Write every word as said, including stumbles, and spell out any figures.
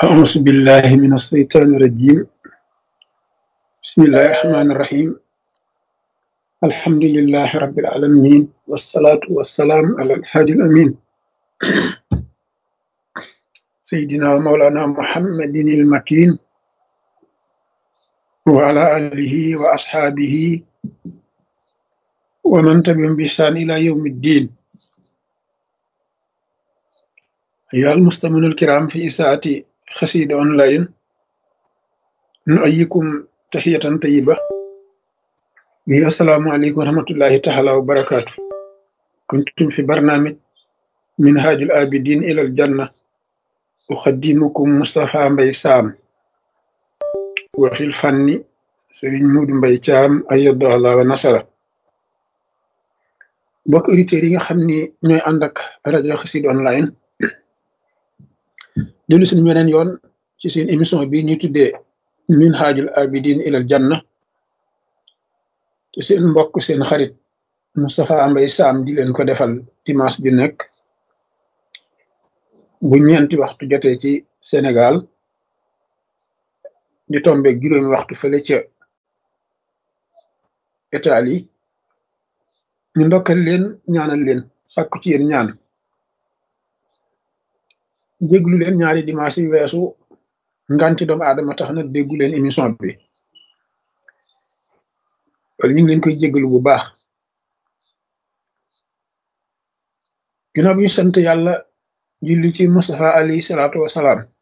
أعوذ بالله من الشيطان الرجيم. بسم الله الرحمن الرحيم. الحمد لله رب العالمين، والصلاة والسلام على الهادي الأمين سيدنا ومولانا محمد المكين وعلى آله وأصحابه ومن تبعهم بإحسان إلى يوم الدين. أيها المستمعون الكرام في إساءة خسيد أونلاين، نؤيكم تحية طيبة. السلام عليكم ورحمة الله تعالى وبركاته. كنتم في برنامج منهاج الآبدين إلى الجنة، أخدمكم مصطفى مبي سام، وفي الفن سيرين مود مبي تام أيد الله ونصره. mbokk auditeurs yi nga xam ni ñooy ànd ak rajo Xassida online dellu suñu weneen yoon ci seen émission bi ñuy tuddee minhajul abidin ilal janna te seen mbokk seen xarit Moustapha Mbaye Sam di leen ko defal dimanche bi nekk bu ñeenti waxtu jotee ci Sénégal di tombe juróomi waxtu fële ca Italie. ñu ndokkal leen ñaanal leen sàkku ci yéen ñaan déglu leen ñaari dimanche yi weesu nganti doomu aadama tax na déggu leen émission bi wala ñu ngi leen koy jéggalu bu baax. ginnaaw bi ñu sant yàlla julli ci Mustafa alayhi salaatu wasalaam,